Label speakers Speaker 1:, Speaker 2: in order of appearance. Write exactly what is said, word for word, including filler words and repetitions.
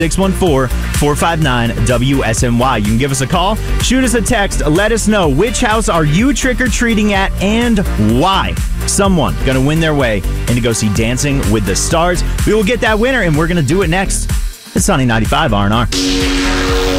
Speaker 1: six one four, four five nine, W S N Y. You can give us a call, shoot us a text, let us know which house are you trick-or-treating at and why. Someone going to win their way and to go see Dancing with the Stars. We will get that winner, and we're going to do it next. It's Sunny ninety-five R and R.